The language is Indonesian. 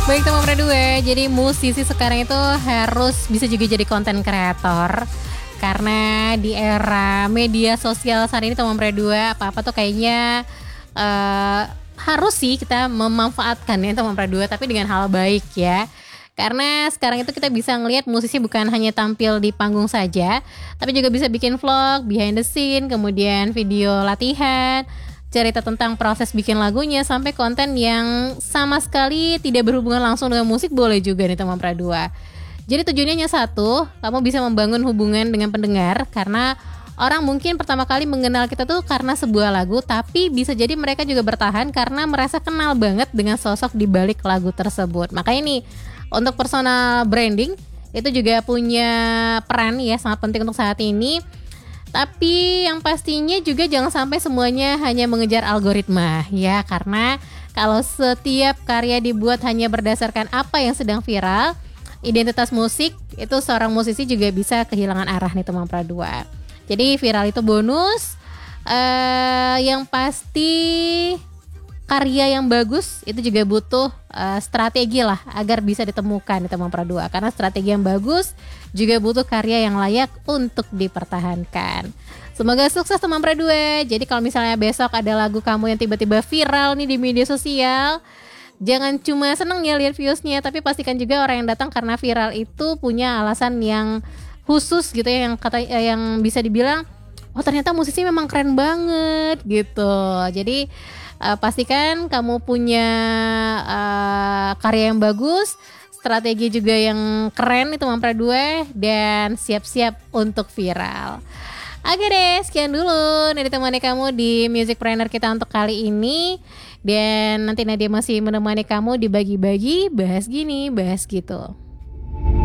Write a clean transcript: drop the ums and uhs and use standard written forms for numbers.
Baik teman Pradua, jadi musisi sekarang itu harus bisa juga jadi konten kreator. Karena di era media sosial saat ini teman Pradua, apa-apa tuh kayaknya harus sih kita memanfaatkan ya teman Pradua, tapi dengan hal baik ya. Karena sekarang itu kita bisa ngelihat musisi bukan hanya tampil di panggung saja, tapi juga bisa bikin vlog, behind the scene, kemudian video latihan, cerita tentang proses bikin lagunya, sampai konten yang sama sekali tidak berhubungan langsung dengan musik boleh juga nih teman Pradua. Jadi tujuannya hanya satu, kamu bisa membangun hubungan dengan pendengar, karena orang mungkin pertama kali mengenal kita tuh karena sebuah lagu, tapi bisa jadi mereka juga bertahan karena merasa kenal banget dengan sosok di balik lagu tersebut. Makanya nih, untuk personal branding itu juga punya peran ya, sangat penting untuk saat ini. Tapi yang pastinya juga jangan sampai semuanya hanya mengejar algoritma ya, karena kalau setiap karya dibuat hanya berdasarkan apa yang sedang viral, identitas musik itu seorang musisi juga bisa kehilangan arah nih teman Pradua. Jadi viral itu bonus, yang pasti karya yang bagus itu juga butuh strategi lah agar bisa ditemukan nih teman Pradua. Karena strategi yang bagus juga butuh karya yang layak untuk dipertahankan. Semoga sukses teman Pradua. Jadi kalau misalnya besok ada lagu kamu yang tiba-tiba viral nih di media sosial, jangan cuma seneng ya lihat viewsnya, tapi pastikan juga orang yang datang karena viral itu punya alasan yang khusus gitu ya, yang bisa dibilang oh ternyata musisi memang keren banget gitu. Jadi pastikan kamu punya karya yang bagus, strategi juga yang keren itu teman Pradua, dan siap-siap untuk viral. Oke deh, sekian dulu nih ditemani kamu di Musicpreneur kita untuk kali ini. Dan nanti Nadia masih menemani kamu di bagi-bagi, bahas gini, bahas gitu.